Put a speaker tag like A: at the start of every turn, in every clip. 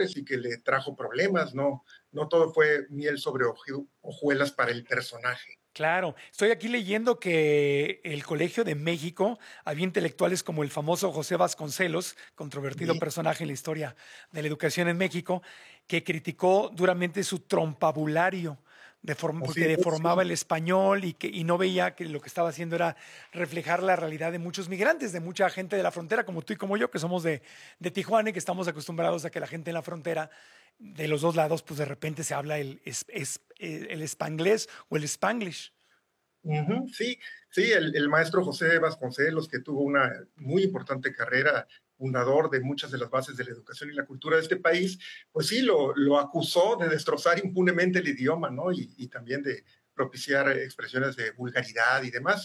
A: directores y que le trajo problemas, no todo fue miel sobre hojuelas para el personaje.
B: Claro, estoy aquí leyendo que el Colegio de México había intelectuales como el famoso José Vasconcelos, controvertido
A: Y,
B: personaje en la historia de la educación en México, que criticó duramente su trompabulario,
A: así
B: porque
A: es,
B: deformaba
A: sí.
B: el español y no veía que lo que estaba haciendo era reflejar la realidad de muchos migrantes, de mucha gente de la frontera, como tú y como yo, que somos de Tijuana y que estamos acostumbrados a que la gente en la frontera de los dos lados, pues de repente se habla el spanglés o el spanglish.
A: Ujú, sí, sí, el maestro José Vasconcelos, que tuvo una muy importante carrera, fundador de muchas de las bases de la educación y la cultura de este país, pues sí, lo acusó de destrozar impunemente el idioma, ¿no? Y también de propiciar expresiones de vulgaridad y demás.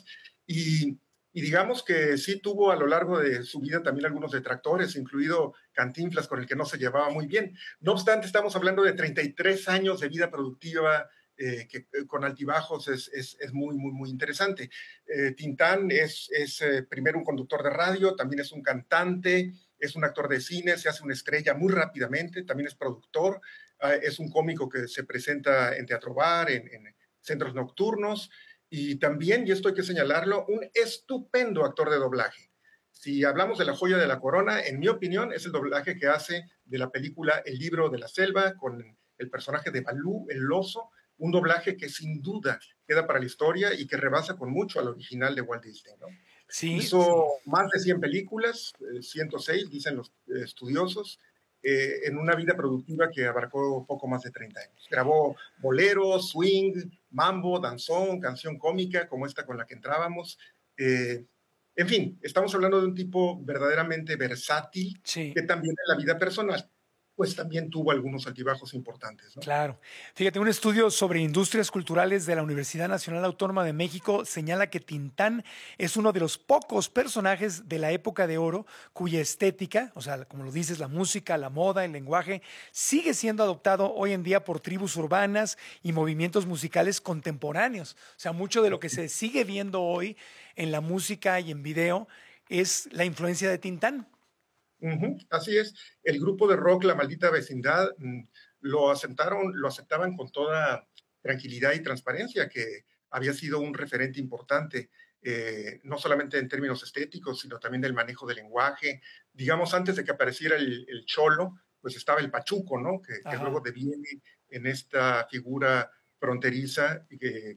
A: Y digamos que sí tuvo a lo largo de su vida también algunos detractores, incluido Cantinflas, con el que no se llevaba muy bien. No obstante, estamos hablando de 33 años de vida productiva que con altibajos es muy, muy, muy interesante. Tintán es primero un conductor de radio, también es un cantante, es un actor de cine, se hace una estrella muy rápidamente, también es productor, es un cómico que se presenta en Teatro Bar, en centros nocturnos, y también, y esto hay que señalarlo, un estupendo actor de doblaje. Si hablamos de la joya de la corona, en mi opinión, es el doblaje que hace de la película El libro de la selva con el personaje de Balú, el oso, un doblaje que sin duda queda para la historia y que rebasa con mucho al original de Walt Disney, ¿no?
B: Sí,
A: Hizo más de 100 películas, 106, dicen los estudiosos, en una vida productiva que abarcó poco más de 30 años. Grabó boleros, swing, mambo, danzón, canción cómica, como esta con la que entrábamos. Eh, en fin, estamos hablando de un tipo verdaderamente versátil
B: sí.
A: que también en la vida personal, pues también tuvo algunos altibajos importantes, ¿no?
B: Claro. Fíjate, un estudio sobre industrias culturales de la Universidad Nacional Autónoma de México señala que Tintán es uno de los pocos personajes de la época de oro cuya estética, o sea, como lo dices, la música, la moda, el lenguaje, sigue siendo adoptado hoy en día por tribus urbanas y movimientos musicales contemporáneos. O sea, mucho de lo que se sigue viendo hoy en la música y en video es la influencia de Tintán.
A: Ujú, así es. El grupo de rock La Maldita Vecindad lo aceptaban con toda tranquilidad y transparencia, que había sido un referente importante, no solamente en términos estéticos, sino también del manejo del lenguaje. Digamos, antes de que apareciera el cholo, pues estaba el pachuco, ¿no? Que luego
B: Ajá.
A: deviene en esta figura fronteriza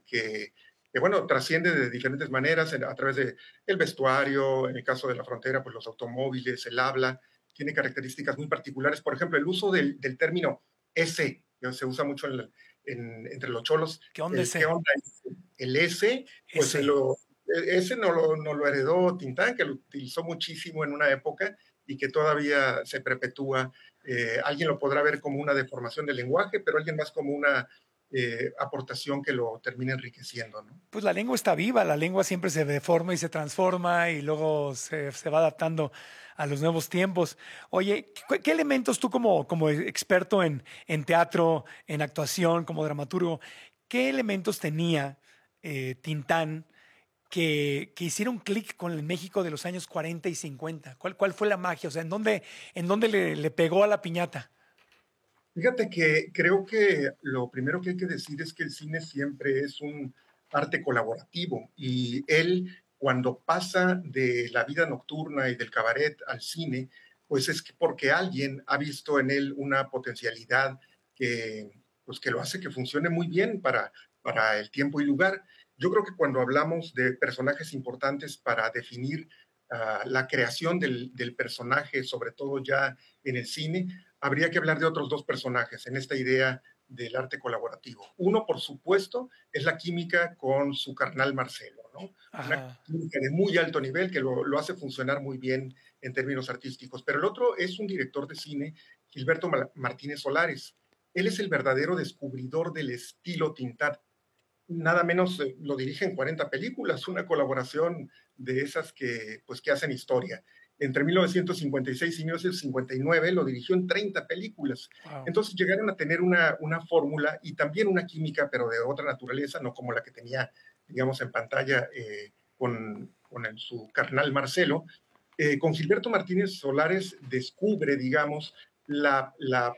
A: que, bueno, trasciende de diferentes maneras a través de el vestuario, en el caso de la frontera, pues los automóviles, el habla, tiene características muy particulares. Por ejemplo, el uso del término ese, que se usa mucho entre los cholos,
B: ¿Qué onda
A: el qué
B: ese?
A: onda, el ese, pues
B: Ese.
A: ese no lo heredó Tintán, que lo utilizó muchísimo en una época y que todavía se perpetúa. Alguien lo podrá ver como una deformación del lenguaje, pero alguien más como una aportación que lo termina enriqueciendo, ¿no?
B: Pues la lengua está viva, la lengua siempre se deforma y se transforma y luego se va adaptando a los nuevos tiempos. Oye, ¿qué elementos tú como experto en teatro, en actuación, como dramaturgo, qué elementos tenía Tintán que hicieron clic con el México de los años 40 y 50? ¿Cuál fue la magia? O sea, ¿en dónde le pegó a la piñata?
A: Fíjate que creo que lo primero que hay que decir es que el cine siempre es un arte colaborativo y él cuando pasa de la vida nocturna y del cabaret al cine, pues es que porque alguien ha visto en él una potencialidad pues que lo hace que funcione muy bien para el tiempo y lugar. Yo creo que cuando hablamos de personajes importantes para definir la creación del personaje, sobre todo ya en el cine, habría que hablar de otros dos personajes en esta idea del arte colaborativo. Uno, por supuesto, es la química con su carnal Marcelo, ¿no? Una
B: Ajá.
A: química de muy alto nivel que lo hace funcionar muy bien en términos artísticos. Pero el otro es un director de cine, Gilberto Martínez Solares. Él es el verdadero descubridor del estilo Tintat. Nada menos lo dirige en 40 películas, una colaboración de esas que hacen historia. Entre 1956 y 1959 lo dirigió en 30 películas.
B: Wow.
A: Entonces llegaron a tener una fórmula y también una química, pero de otra naturaleza, no como la que tenía, digamos, en pantalla con su carnal Marcelo. Con Gilberto Martínez Solares descubre, digamos, la